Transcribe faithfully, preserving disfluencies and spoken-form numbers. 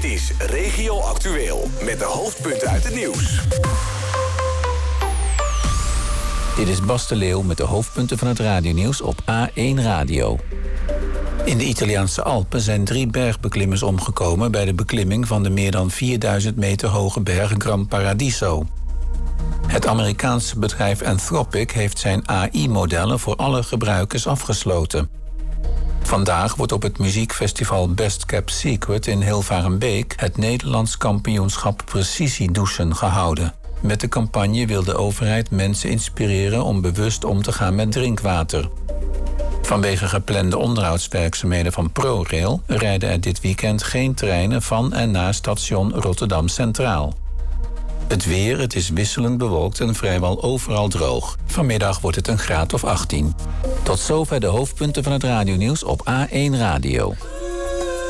Dit is Regio Actueel met de hoofdpunten uit het nieuws. Dit is Bas de Leeuw met de hoofdpunten van het radionieuws op A één Radio. In de Italiaanse Alpen zijn drie bergbeklimmers omgekomen bij de beklimming van de meer dan vierduizend meter hoge berg Gran Paradiso. Het Amerikaanse bedrijf Anthropic heeft zijn A I-modellen voor alle gebruikers afgesloten. Vandaag wordt op het muziekfestival Best Kept Secret in Hilvarenbeek het Nederlands kampioenschap Precisiedouchen gehouden. Met de campagne wil de overheid mensen inspireren om bewust om te gaan met drinkwater. Vanwege geplande onderhoudswerkzaamheden van ProRail rijden er dit weekend geen treinen van en naar station Rotterdam Centraal. Het weer, het is wisselend bewolkt en vrijwel overal droog. Vanmiddag wordt het een graad of achttien. Tot zover de hoofdpunten van het radionieuws op A één Radio.